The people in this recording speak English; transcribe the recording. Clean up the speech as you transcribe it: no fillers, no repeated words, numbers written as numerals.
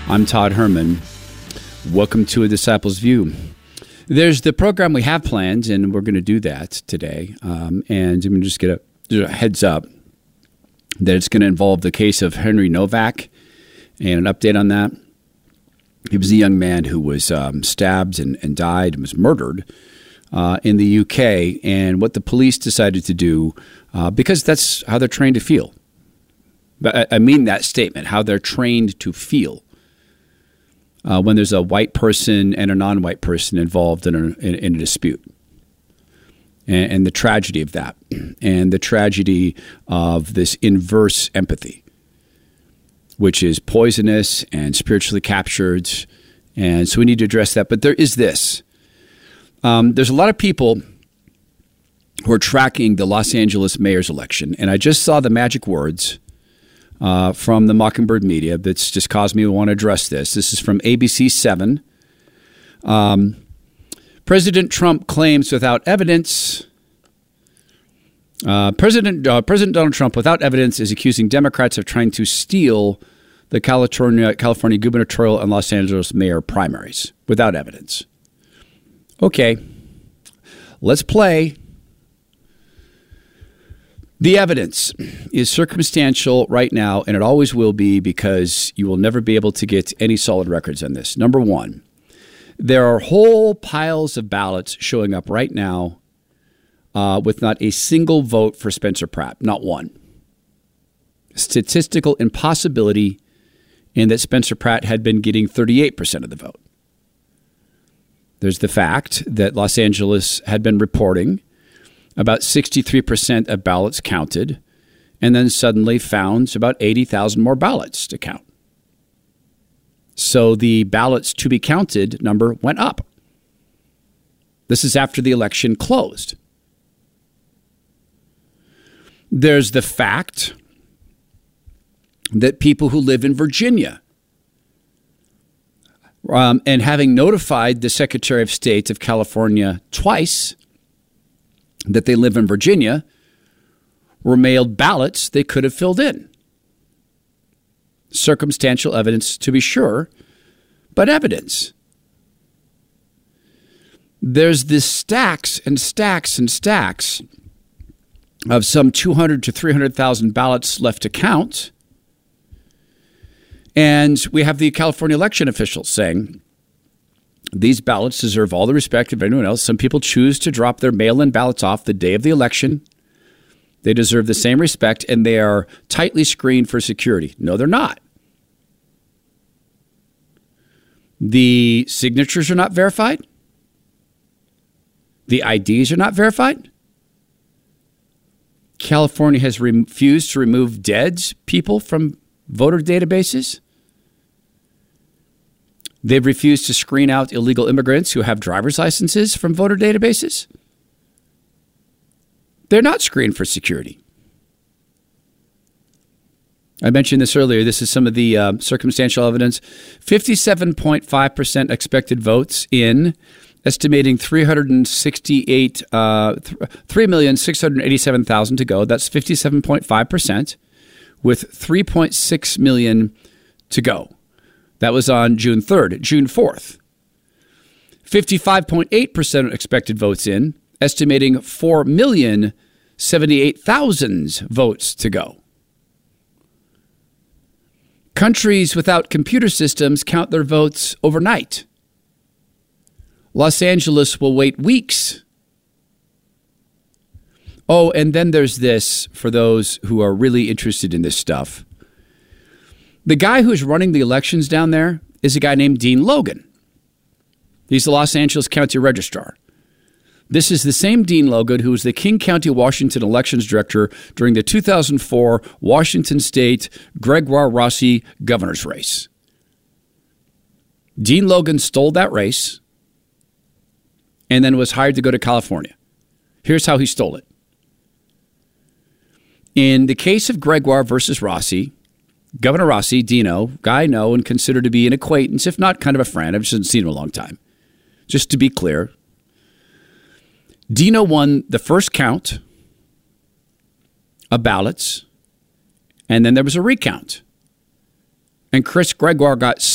I'm Todd Herman. Welcome to A Disciple's View. There's the program we have planned, and we're going to do that today. And I'm going to just get a heads up that it's going to involve the case of Henry Novak and an update on that. He was a young man who was stabbed and died and was murdered in the UK, and what the police decided to do, because that's how they're trained to feel. But I mean that statement, how they're trained to feel when there's a white person and a non-white person involved in a dispute. And the tragedy of that, and the tragedy of this inverse empathy, which is poisonous and spiritually captured. And so we need to address that. But there is this. There's a lot of people who are tracking the Los Angeles mayor's election. And I just saw the magic words from the Mockingbird media that's just caused me to want to address this. This is from ABC 7. President Trump claims without evidence. President Donald Trump, without evidence, is accusing Democrats of trying to steal the California gubernatorial and Los Angeles mayor primaries without evidence. Okay, let's play. The evidence is circumstantial right now, and it always will be, because you will never be able to get any solid records on this. Number one, there are whole piles of ballots showing up right now with not a single vote for Spencer Pratt, not one. Statistical impossibility in that Spencer Pratt had been getting 38% of the vote. There's the fact that Los Angeles had been reporting about 63% of ballots counted, and then suddenly found about 80,000 more ballots to count. So the ballots to be counted number went up. This is after the election closed. There's the fact that people who live in Virginia, and having notified the Secretary of State of California twice that they live in Virginia, were mailed ballots they could have filled in. Circumstantial evidence, to be sure, but evidence. There's this stacks and stacks and stacks of some 200 to 300,000 ballots left to count. And we have the California election officials saying these ballots deserve all the respect of anyone else. Some people choose to drop their mail-in ballots off the day of the election. They deserve the same respect, and they are tightly screened for security. No, they're not. The signatures are not verified. The IDs are not verified. California has refused to remove dead people from voter databases. They've refused to screen out illegal immigrants who have driver's licenses from voter databases. They're not screened for security. I mentioned this earlier. This is some of the circumstantial evidence. 57.5% expected votes in, estimating 3,687,000 to go. That's 57.5%, with 3.6 million to go. That was on June 3rd. June 4th, 55.8% expected votes in, estimating 4,078,000 votes to go. Countries without computer systems count their votes overnight. Los Angeles will wait weeks. Oh, and then there's this, for those who are really interested in this stuff. The guy who's running the elections down there is a guy named Dean Logan. He's the Los Angeles County Registrar. This is the same Dean Logan who was the King County, Washington elections director during the 2004 Washington State Gregoire Rossi governor's race. Dean Logan stole that race and then was hired to go to California. Here's how he stole it. In the case of Gregoire versus Rossi, Governor Rossi, Dino, guy I know and consider to be an acquaintance, if not kind of a friend. I've just seen him a long time. Just to be clear, Dino won the first count of ballots, and then there was a recount. And Chris Gregoire got